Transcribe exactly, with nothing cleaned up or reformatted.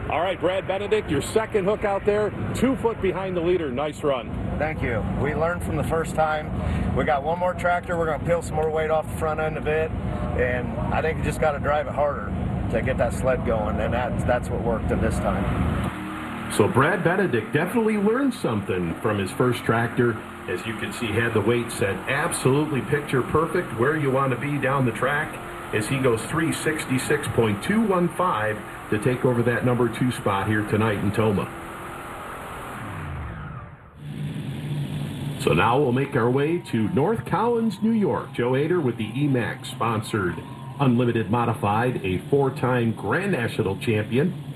All right, Brad Benedict, your second hook out there, two foot behind the leader. Nice run. Thank you. We learned from the first time. We got one more tractor. We're going to peel some more weight off the front end of it, and I think you just got to drive it harder to get that sled going, and that's, that's what worked in this time. So Brad Benedict definitely learned something from his first tractor. As you can see, had the weight set absolutely picture perfect where you want to be down the track as he goes three sixty-six point two one five to take over that number two spot here tonight in Tomah. So now we'll make our way to North Collins, New York. Joe Ader with the E MAX sponsored Unlimited Modified, a four-time Grand National champion.